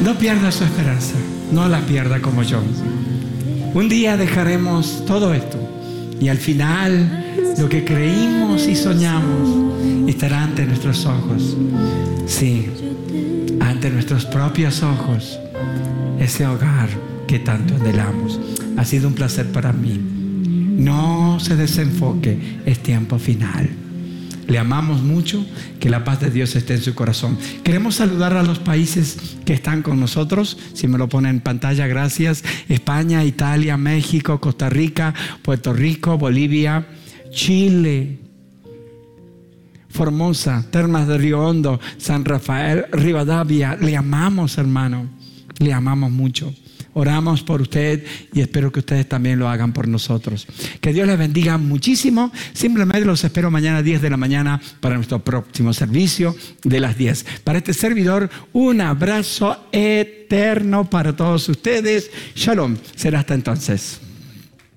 No pierda su esperanza, no la pierda como yo. Un día dejaremos todo esto y al final lo que creímos y soñamos estará ante nuestros ojos. Sí, ante nuestros propios ojos, ese hogar que tanto anhelamos. Ha sido un placer para mí. No se desenfoque, es tiempo final. Le amamos mucho, que la paz de Dios esté en su corazón. Queremos saludar a los países que están con nosotros. Si me lo pone en pantalla, gracias. España, Italia, México, Costa Rica, Puerto Rico, Bolivia, Chile, Formosa, Termas de Río Hondo, San Rafael, Rivadavia. Le amamos, hermano. Le amamos mucho. Oramos por usted y espero que ustedes también lo hagan por nosotros. Que Dios les bendiga muchísimo. Simplemente los espero mañana a 10 de la mañana para nuestro próximo servicio de las 10. Para este servidor, un abrazo eterno para todos ustedes. Shalom. Será hasta entonces.